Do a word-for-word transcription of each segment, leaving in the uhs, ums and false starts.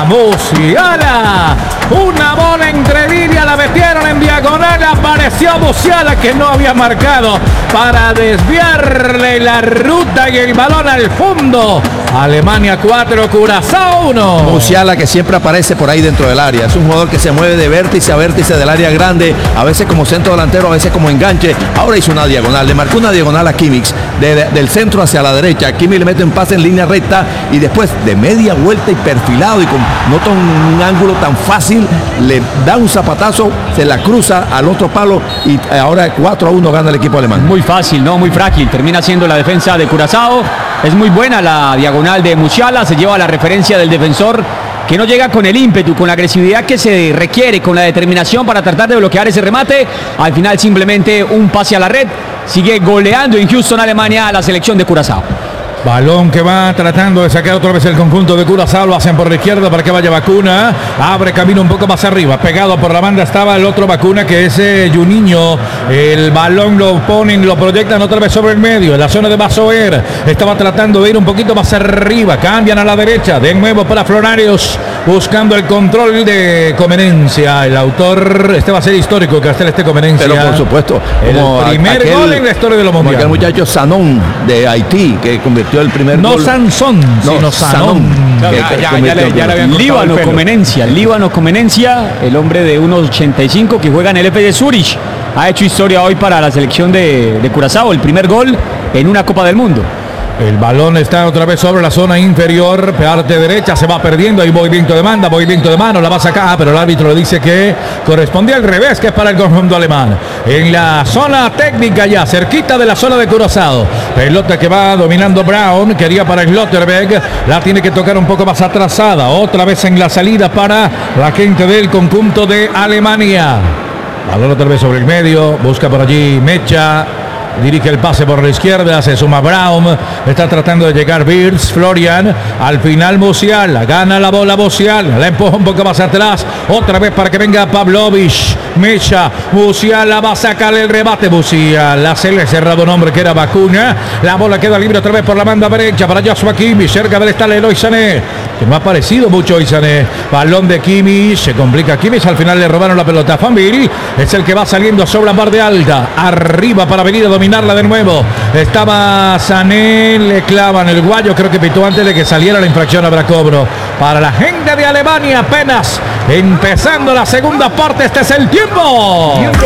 Musiala. Una bola entre líneas, la metieron en diagonal, apareció Musiala que no había marcado para desviarle la ruta y el balón al fondo. Alemania cuatro, Curazao uno. Musiala que siempre aparece por ahí dentro del área. Es un jugador que se mueve de vértice a vértice del área grande, a veces como centro delantero, a veces como enganche. Ahora hizo una diagonal, le marcó una diagonal a Kimmich, de, de, del centro hacia la derecha. Kimmich le mete un pase en línea recta y después de media vuelta y perfilado y con no tan, un ángulo tan fácil, le da un zapatazo, se la cruza al otro palo y ahora cuatro a uno gana el equipo alemán. Muy fácil, no, muy frágil. Termina siendo la defensa de Curazao. Es muy buena la diagonal de Musiala, se lleva la referencia del defensor que no llega con el ímpetu, con la agresividad que se requiere, con la determinación para tratar de bloquear ese remate. Al final simplemente un pase a la red. Sigue goleando en Houston, Alemania, a la selección de Curazao. Balón que va tratando de sacar otra vez el conjunto de Curazao, lo hacen por la izquierda para que vaya Bacuna, abre camino un poco más arriba, pegado por la banda estaba el otro Bacuna que es eh, Juninho, el balón lo ponen, lo proyectan otra vez sobre el medio, en la zona de Basoer, estaba tratando de ir un poquito más arriba, cambian a la derecha, de nuevo para Florarios, buscando el control de Comenencia, el autor, este va a ser histórico que esté Comenencia. Pero por supuesto, el primer aquel, gol en la historia de los mundiales. El muchacho Sanón de Haití, que convirtió el primer no gol. Sansón, no, sino Sanón. Ya, ya, ya, ya, le, ya le habían Líbano Comenencia, Líbano Comenencia, el hombre de uno ochenta y cinco que juega en el F de Zurich. Ha hecho historia hoy para la selección de, de Curazao, el primer gol en una Copa del Mundo. El balón está otra vez sobre la zona inferior, parte derecha, se va perdiendo, hay movimiento de banda, movimiento de mano, la va a sacar, pero el árbitro dice que corresponde al revés, que es para el conjunto alemán. En la zona técnica ya, cerquita de la zona de Curazao, pelota que va dominando Brown, quería para Schlotterbeck, la tiene que tocar un poco más atrasada, otra vez en la salida para la gente del conjunto de Alemania. Balón otra vez sobre el medio, busca por allí Mecha. Dirige el pase por la izquierda, se suma Brown, está tratando de llegar Wirtz, Florian, al final Musiala, gana la bola Musiala, la empuja un poco más atrás, otra vez para que venga Pavlovic, Mecha, Musiala va a sacar el rebate, Musiala, se le ha cerrado un hombre que era Bacuna, la bola queda libre otra vez por la banda derecha para Joshua Kimmich, cerca de está Leroy Sané, que no ha parecido mucho hoy Sané, balón de Kimmich, se complica Kimmich, al final le robaron la pelota a Fanville, es el que va saliendo sobre la barra alta, arriba para venir a dominar de nuevo, estaba Sané, le clavan el guayo, creo que pitó antes de que saliera la infracción, habrá cobro para la gente de Alemania, apenas empezando la segunda parte, este es el tiempo. Tiempo.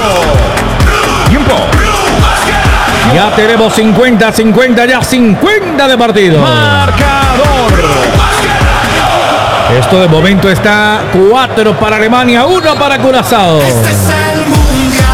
Tiempo. Ya tenemos cincuenta cincuenta, ya cincuenta de partido. Marcador. Esto de momento está cuatro para Alemania, uno para Curazao. Este es el mundial.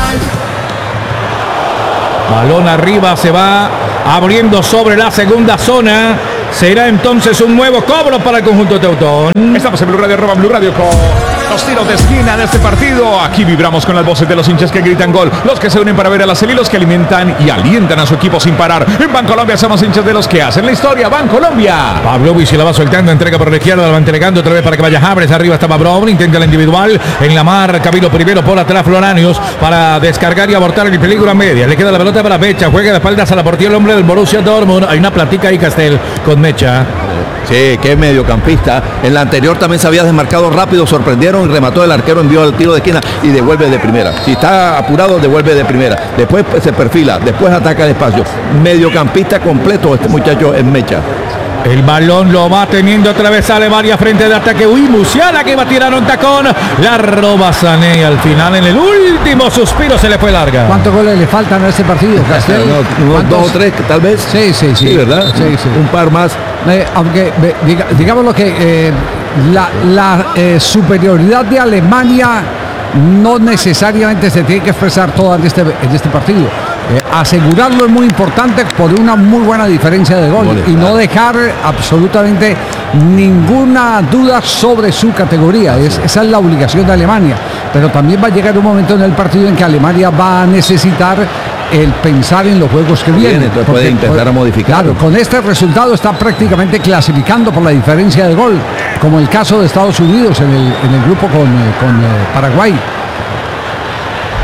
Balón arriba, se va abriendo sobre la segunda zona. Será entonces un nuevo cobro para el conjunto teutón. Estamos en Blue Radio, arroba Blue Radio con los tiros de esquina de este partido. Aquí vibramos con las voces de los hinchas que gritan gol, los que se unen para ver a la Celi, los que alimentan y alientan a su equipo sin parar. En Bancolombia somos hinchas de los que hacen la historia. Bancolombia. Pavlovic se la va soltando, entrega por la izquierda, la va entregando otra vez para que vaya Habres. Arriba estaba Brown, intenta la individual. En la marca vino primero por atrás Floranius para descargar y abortar el peligro a media. Le queda la pelota para Mecha, juega de espaldas a la portería el hombre del Borussia Dortmund. Hay una platica ahí, Castel, con Mecha. Sí, que es mediocampista. En la anterior también se había desmarcado rápido, sorprendieron y remató el arquero, envió el tiro de esquina y devuelve de primera. Si está apurado, devuelve de primera. Después se perfila, después ataca el espacio. Mediocampista completo este muchacho es Mecha. El balón lo va teniendo otra vez Alemania frente de ataque. Uy, Musiala que va a tirar un tacón. La roba Sané y al final en el último suspiro se le fue larga. ¿Cuántos goles le faltan a ese partido, Castel? No, unos dos o tres, tal vez. Sí, sí, sí. Sí, ¿verdad? Sí, sí. Un par más. Eh, aunque eh, diga, digamos lo que eh, la, la eh, superioridad de Alemania no necesariamente se tiene que expresar toda en este, en este partido. Eh, asegurarlo es muy importante por una muy buena diferencia de gol y no dejar absolutamente ninguna duda sobre su categoría. Es, esa es la obligación de Alemania, pero también va a llegar un momento en el partido en que Alemania va a necesitar el pensar en los juegos que vienen. Entonces porque, puede intentar puede, modificar. Claro, con este resultado está prácticamente clasificando por la diferencia de gol, como el caso de Estados Unidos en el, en el grupo con, con eh, Paraguay.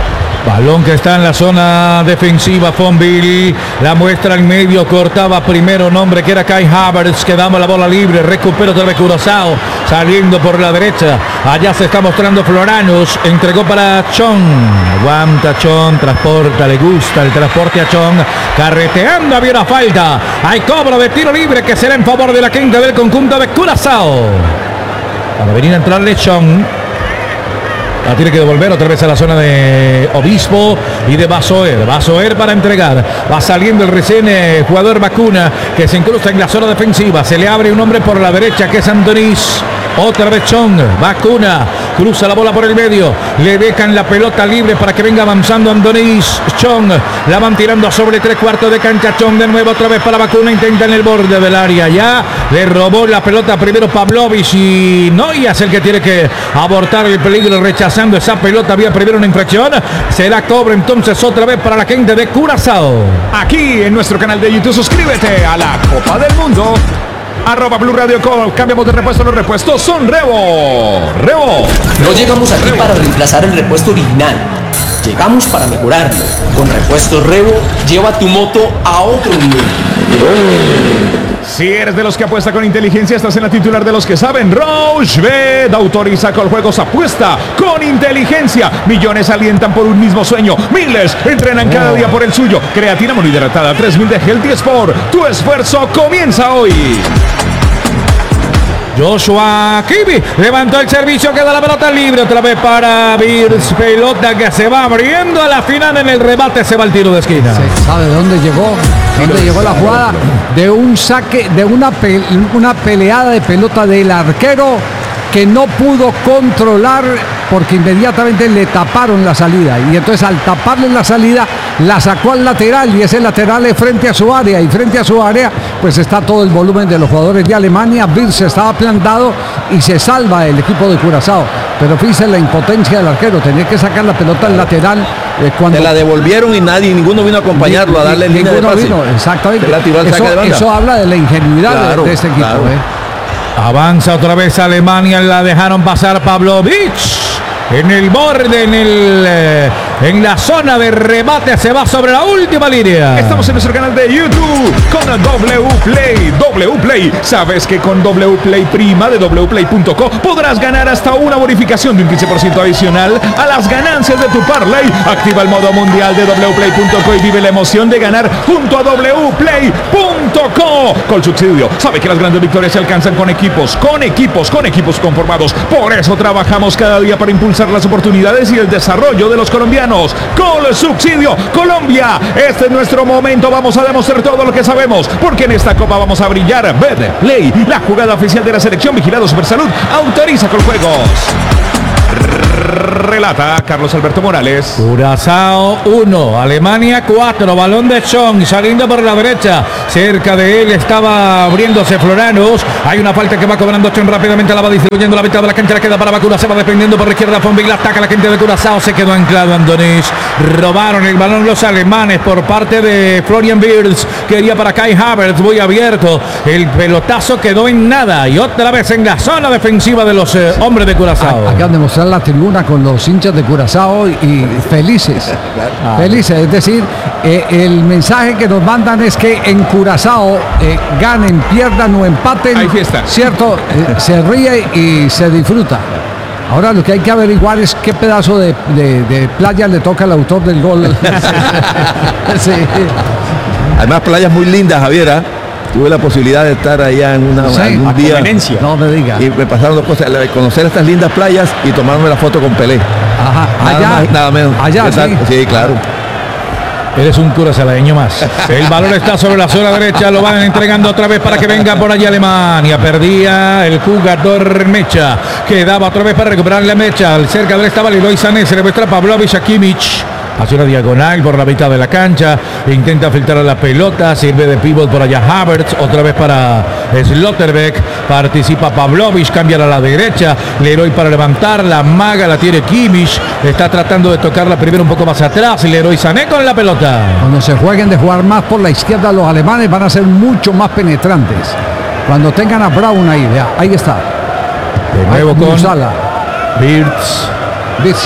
Balón que está en la zona defensiva, Fonville, la muestra en medio, cortaba primero un hombre que era Kai Havertz, que daba la bola libre, recupera otra vez Curazao, saliendo por la derecha, allá se está mostrando Floranus, entregó para Chong, aguanta Chong, transporta, le gusta el transporte a Chong, carreteando, había una falta, hay cobro de tiro libre que será en favor de la quinta del conjunto de Curazao, para venir a entrarle Chong. La tiene que devolver otra vez a la zona de Obispo y de Basoer. Basoer para entregar. Va saliendo el recién eh, jugador Vacuna que se incrusta en la zona defensiva. Se le abre un hombre por la derecha que es Andonis. Otra vez Chong. Vacuna. Cruza la bola por el medio. Le dejan la pelota libre para que venga avanzando Andonis. Chong. La van tirando sobre tres cuartos de cancha. Chong de nuevo otra vez para Vacuna. Intenta en el borde del área. Ya le robó la pelota primero Pavlovich y Noyas el que tiene que abortar el peligro rechazando esa pelota. Había primero una infracción. Será cobro entonces otra vez para la gente de Curazao. Aquí en nuestro canal de YouTube, suscríbete a la Copa del Mundo. Arroba Blue Radio Com. Cambiamos de repuesto. Los repuestos son Revo. Revo. No llegamos aquí para reemplazar el repuesto original. Llegamos para mejorarlo. Con Repuestos Revo, lleva tu moto a otro nivel. Si eres de los que apuesta con inteligencia, estás en la titular de los que saben. Rochebet autoriza con juegos, apuesta con inteligencia. Millones alientan por un mismo sueño. Miles entrenan cada día por el suyo. Creatina monohidratada tres mil de Healthy Sport. Tu esfuerzo comienza hoy. Joshua Kimmich levantó el servicio, queda la pelota libre otra vez para Birz, pelota que se va abriendo a la final. En el rebate se va el tiro de esquina. ¿Se sabe de dónde llegó? ¿Dónde llegó la jugada? De un saque, de una, pe una peleada de pelota del arquero que no pudo controlar porque inmediatamente le taparon la salida y entonces al taparle la salida la sacó al lateral y ese lateral es frente a su área y frente a su área pues está todo el volumen de los jugadores de Alemania. Birz estaba plantado y se salva el equipo de Curazao, pero fíjense la impotencia del arquero, tenía que sacar la pelota al lateral eh, cuando te la devolvieron y nadie, ninguno vino a acompañarlo, a darle el línea de pase. Vino, exactamente. La tiró al saque de banda. Eso habla de la ingenuidad claro, de, de este equipo. Claro. Eh. Avanza otra vez Alemania, la dejaron pasar Pavlovich. En el borde, en el eh, en la zona de rebate, se va sobre la última línea. Estamos en nuestro canal de YouTube con W Play. W Play. ¿Sabes que con W Play Prima de W Play punto co podrás ganar hasta una bonificación de un quince por ciento adicional a las ganancias de tu parlay? Activa el modo mundial de W Play punto co y vive la emoción de ganar junto a W Play punto co. Con subsidio. Sabe que las grandes victorias se alcanzan con equipos, con equipos, con equipos conformados. Por eso trabajamos cada día para impulsar las oportunidades y el desarrollo de los colombianos. Con subsidio Colombia, este es nuestro momento. Vamos a demostrar todo lo que sabemos, porque en esta copa vamos a brillar. Betplay, la jugada oficial de la selección, vigilado Supersalud, autoriza con juegos. Relata Carlos Alberto Morales. Curazao uno, Alemania cuatro, balón de Chong saliendo por la derecha, cerca de él estaba abriéndose Floranus, hay una falta que va cobrando Chong rápidamente, la va distribuyendo la mitad de la cancha, la queda para Vacuna, se va defendiendo por la izquierda, Fonville ataca a la gente de Curazao, se quedó anclado Andonis, robaron el balón los alemanes por parte de Florian Wirtz, quería para Kai Havertz, muy abierto, el pelotazo quedó en nada y otra vez en la zona defensiva de los eh, hombres de Curazao. Acaban de mostrar la tribuna con los hinchas de Curazao y felices, felices, es decir, eh, el mensaje que nos mandan es que en Curazao eh, ganen, pierdan o empaten, hay fiesta, cierto, eh, se ríe y se disfruta. Ahora lo que hay que averiguar es qué pedazo de, de, de playa le toca al autor del gol. Sí. Además playas muy lindas, Javier, ¿eh? Tuve la posibilidad de estar allá en una, sí, algún día. No me diga. Y me pasaron dos cosas, conocer estas lindas playas y tomarme la foto con Pelé. Ajá, nada allá, más, nada menos. allá, sí. Sí, claro. Eres un curazaleño más. El balón está sobre la zona derecha, lo van entregando otra vez para que venga por allá Alemania. Perdía el jugador Mecha, quedaba otra vez para recuperar la Mecha. Cerca de él estaba Leroy Sané, se le muestra Pavlovich a Kimmich. Hace una diagonal por la mitad de la cancha, intenta filtrar la pelota, sirve de pivot por allá Havertz, otra vez para Slotterbeck, participa Pavlovich, cambia a la derecha, Leroy para levantar, la maga la tiene Kimmich, está tratando de tocarla primero un poco más atrás, Leroy Sané con la pelota. Cuando se jueguen de jugar más por la izquierda, los alemanes van a ser mucho más penetrantes. Cuando tengan a Braun ahí, vea, ahí está. De nuevo ahí, con Musala. Wirtz. Wirtz.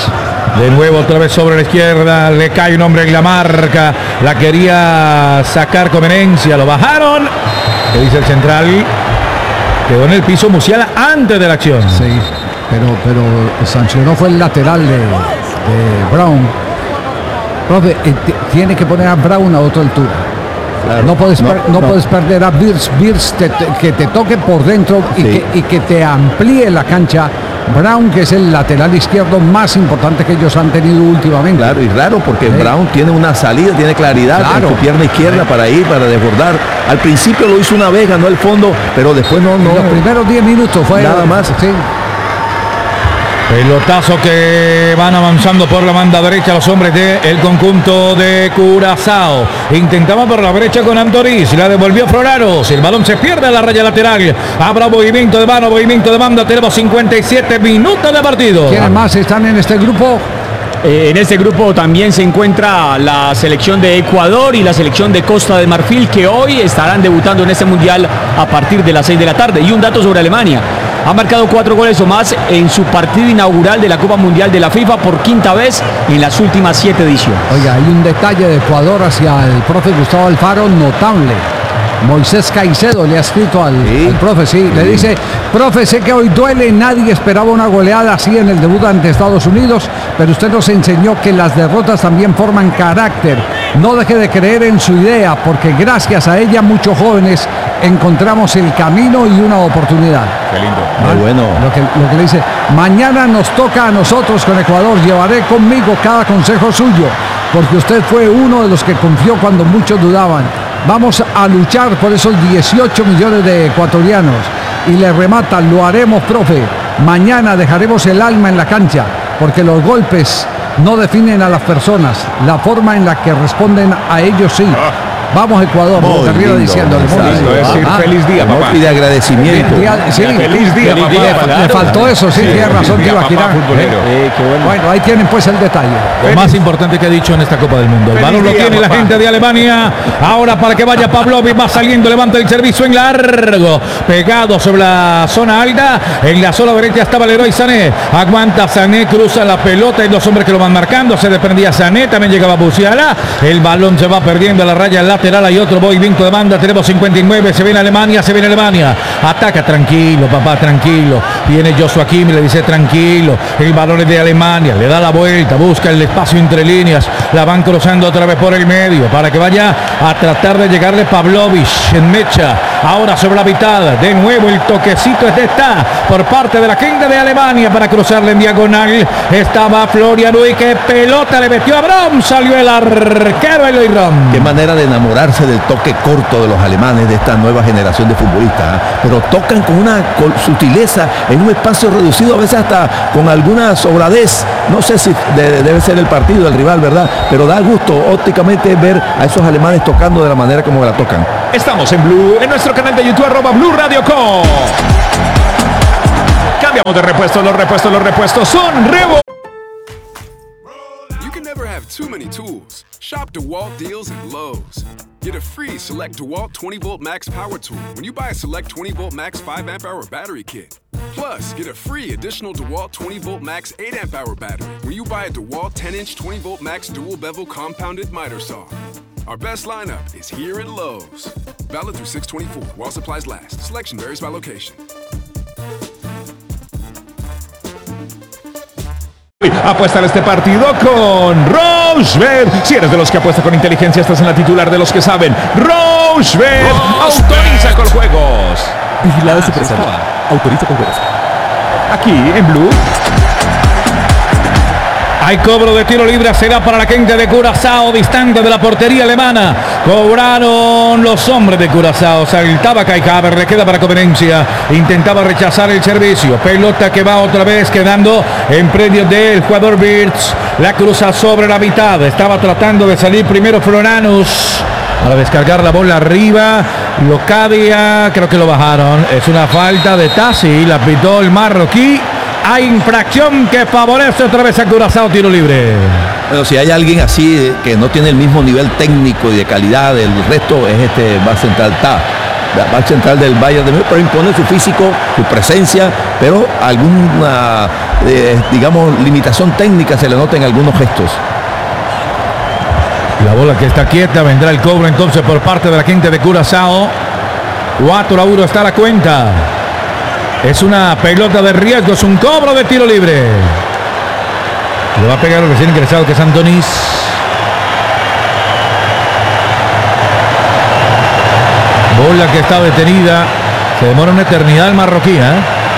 De nuevo otra vez sobre la izquierda, le cae un hombre en la marca, la quería sacar Comenencia, lo bajaron, que dice el central, quedó en el piso Musiala antes de la acción. Sí, pero, pero sancionó fue el lateral de, de Brown. Profe, eh, tiene que poner a Brown a otra altura. Claro, no puedes, no, no, no puedes perder a Birz, Birz te, te, que te toque por dentro y, sí. que, y que te amplíe la cancha. Brown, que es el lateral izquierdo más importante que ellos han tenido últimamente. Claro, y raro porque sí. Brown tiene una salida, tiene claridad claro. en su pierna izquierda sí. para ir, para desbordar. Al principio lo hizo una vez, ganó el fondo, pero después no... no los primeros diez minutos fue... Nada más. Sí. Pelotazo que van avanzando por la banda derecha los hombres del conjunto de Curazao. Intentaba por la derecha con Antoriz, la devolvió Floraros. El balón se pierde a la raya lateral. Habrá movimiento de mano, movimiento de banda. Tenemos cincuenta y siete minutos de partido. ¿Quiénes más están en este grupo? Eh, en este grupo también se encuentra la selección de Ecuador y la selección de Costa de Marfil, que hoy estarán debutando en este mundial a partir de las seis de la tarde. Y un dato sobre Alemania: ha marcado cuatro goles o más en su partido inaugural de la Copa Mundial de la FIFA por quinta vez en las últimas siete ediciones. Oiga, hay un detalle de Ecuador hacia el profe Gustavo Alfaro notable. Moisés Caicedo le ha escrito al, ¿Sí? al profe, sí, le dice: profe, sé que hoy duele, nadie esperaba una goleada así en el debut ante Estados Unidos, pero usted nos enseñó que las derrotas también forman carácter. No deje de creer en su idea, porque gracias a ella muchos jóvenes encontramos el camino y una oportunidad. Qué lindo. ¿Ah? Muy bueno. Lo que, lo que le dice: mañana nos toca a nosotros con Ecuador, llevaré conmigo cada consejo suyo, porque usted fue uno de los que confió cuando muchos dudaban. Vamos a luchar por esos dieciocho millones de ecuatorianos. Y le remata: lo haremos, profe. Mañana dejaremos el alma en la cancha, porque los golpes no definen a las personas, la forma en la que responden a ellos sí. Vamos, Ecuador, muy lindo, diciéndole. Muy lindo, decir ah, feliz día, papá. Y de agradecimiento. Feliz día, sí, feliz día, feliz papá. día, Claro, le faltó claro. eso, sí, Sí, tiene razón, día, Tibaquirá. papá futbolero. Eh, qué bueno. Bueno, ahí tienen pues el detalle. Lo más importante que he dicho en esta Copa del Mundo. El balón lo tiene la gente de Alemania. Ahora para que vaya Pavlovic, va saliendo, levanta el servicio en largo, pegado sobre la zona alta. En la zona derecha estaba Leroy Sané. Aguanta Sané, cruza la pelota y los hombres que lo van marcando. Se desprendía Sané, también llegaba Musiala. El balón se va perdiendo a la raya lateral. Hay otro movimiento de banda. Tenemos cincuenta y nueve. Se viene Alemania, se viene Alemania. Ataca, tranquilo, papá, tranquilo. Viene Joshua Kimmich, le dice tranquilo. El balón es de Alemania. Le da la vuelta, busca el espacio entre líneas. La van cruzando otra vez por el medio para que vaya a tratar de llegarle Pavlovic en mecha. Ahora sobre la mitad. De nuevo el toquecito es de esta por parte de la gente de Alemania para cruzarle en diagonal. Estaba Florian Wirtz, que pelota le metió a Brom. Salió el arquero Eloy Brom. Qué manera de enamorarse del toque corto de los alemanes, de esta nueva generación de futbolistas, ¿eh? Pero tocan con una sutileza en un espacio reducido, a veces hasta con alguna sobradez. No sé si de, debe ser el partido del rival, ¿verdad? Pero da gusto ópticamente ver a esos alemanes tocando de la manera como la tocan. Estamos en Blue, en nuestro canal de YouTube, arroba Blue Radio Com. Cambiamos de repuesto, los repuestos, los repuestos son Revo. You can never have too many tools. Shop DeWalt deals at Lowe's. Get a free Select DeWalt twenty volt Max Power Tool when you buy a Select twenty volt Max five amp hour battery kit. Plus, get a free additional DeWalt twenty volt Max eight amp hour battery when you buy a DeWalt ten inch twenty volt Max dual bevel compounded miter saw. Our best lineup is here at Lowe's. Valid through six twenty-four while supplies last. Selection varies by location. Apuesta en este partido con Rochebet. Si eres de los que apuesta con inteligencia, estás en la titular de los que saben. Rochebet autoriza con juegos. Vigilado su presencia. Autoriza con juegos. Aquí en Blue. Hay cobro de tiro libre, será para la gente de Curazao, distante de la portería alemana. Cobraron los hombres de Curazao. Saltaba Kai Havertz, le queda para Conveniencia. Intentaba rechazar el servicio. Pelota que va otra vez quedando en predio del jugador Wirtz. La cruza sobre la mitad. Estaba tratando de salir primero Floranus. Para descargar la bola arriba. Locadia, creo que lo bajaron. Es una falta de Tassi. La pitó el marroquí. Hay infracción que favorece otra vez a Curazao, tiro libre. Bueno, si hay alguien así que no tiene el mismo nivel técnico y de calidad del resto, es este back central Ta. Back central del Bayern de Múnich, pero impone su físico, su presencia, pero alguna eh, digamos, limitación técnica se le nota en algunos gestos. La bola que está quieta, vendrá el cobro entonces por parte de la gente de Curazao. cuatro a uno está la cuenta. Es una pelota de riesgo, es un cobro de tiro libre. Le va a pegar el recién ingresado que es Antonís. Bola que está detenida. Se demora una eternidad el marroquí, ¿eh?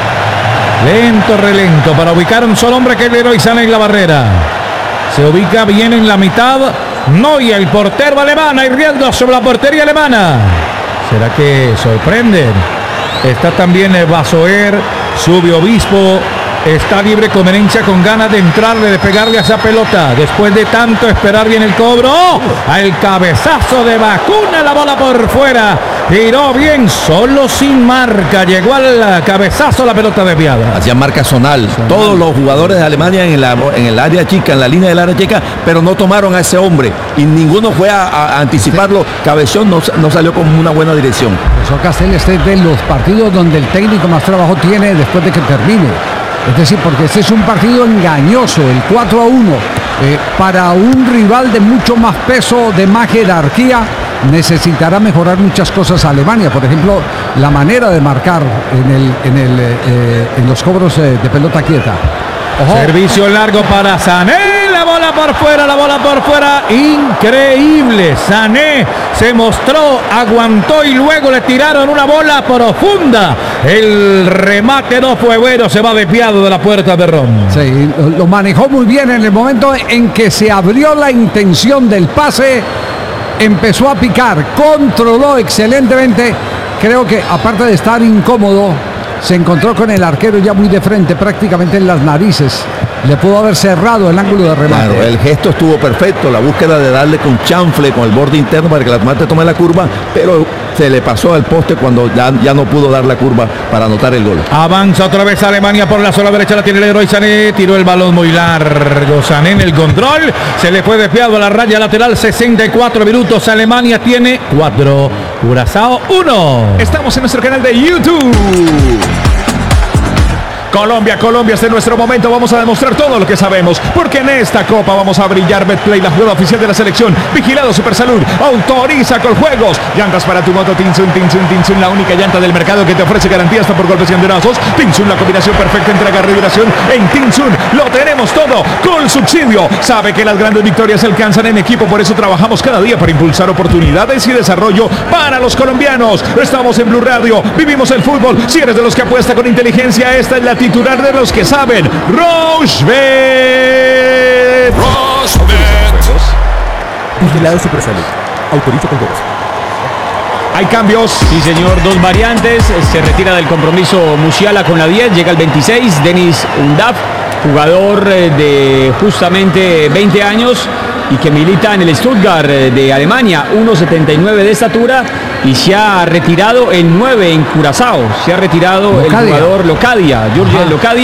Lento, relento, para ubicar un solo hombre que es Leroy Sané en la barrera. Se ubica bien en la mitad. No, y el portero alemán. Hay riesgo sobre la portería alemana. ¿Será que sorprenden? Está también Basoer, Sube Obispo. Está libre Comenencia con ganas de entrarle, de pegarle a esa pelota. Después de tanto esperar bien el cobro. ¡Oh! Al cabezazo de Bacuna, la bola por fuera. Tiró bien, solo sin marca. Llegó al cabezazo, la pelota desviada. Hacía marca zonal. Todos los jugadores de Alemania en, la, en el área chica, en la línea del área chica, pero no tomaron a ese hombre. Y ninguno fue a, a anticiparlo. Cabezón no, no salió con una buena dirección. Eso Castel, este es de los partidos donde el técnico más trabajo tiene después de que termine. Es decir, porque este es un partido engañoso, el cuatro a uno. Eh, para un rival de mucho más peso, de más jerarquía, necesitará mejorar muchas cosas Alemania. Por ejemplo, la manera de marcar en, el, en, el, eh, en los cobros eh, de pelota quieta. Ojo. Servicio largo para Sané. La bola por fuera, la bola por fuera. Increíble. Sané se mostró, aguantó y luego le tiraron una bola profunda. El remate no fue bueno, se va desviado de la puerta de Ron. Sí, lo manejó muy bien en el momento en que se abrió la intención del pase. Empezó a picar, controló excelentemente. Creo que aparte de estar incómodo, se encontró con el arquero ya muy de frente, prácticamente en las narices. Le pudo haber cerrado el ángulo de remate. Claro, el gesto estuvo perfecto, la búsqueda de darle con chanfle, con el borde interno para que la tomate tome la curva, pero se le pasó al poste cuando ya, ya no pudo dar la curva para anotar el gol. Avanza otra vez Alemania por la sola derecha, la tiene Leroy Sané, tiró el balón muy largo, Sané en el control, se le fue desviado a la raya lateral, sesenta y cuatro minutos, Alemania tiene cuatro, Curazao uno. Estamos en nuestro canal de YouTube. Colombia, Colombia, este es nuestro momento, vamos a demostrar todo lo que sabemos, porque en esta copa vamos a brillar. Betplay, la jugada oficial de la selección, vigilado Supersalud, autoriza con juegos, llantas para tu moto, Tinsun, Tinsun, Tinsun, la única llanta del mercado que te ofrece garantía hasta por golpes y andenazos. Tinsun, la combinación perfecta entre agarre y duración. En Tinsun lo tenemos todo, con subsidio. Sabe que las grandes victorias se alcanzan en equipo, por eso trabajamos cada día para impulsar oportunidades y desarrollo para los colombianos. Estamos en Blue Radio, vivimos el fútbol. Si eres de los que apuesta con inteligencia, esta es la titular de los que saben, Rochebet. Rochebet. Vigilado Supersalud. Autoriza con juegos. Hay cambios. Sí, señor, dos variantes. Se retira del compromiso Musiala con la diez, llega el veintiséis, Denis Undaf, jugador de justamente veinte años y que milita en el Stuttgart de Alemania, uno setenta y nueve de estatura, y se ha retirado el nueve en Curazao. Se ha retirado Locadia. El jugador Locadia, George Locadia.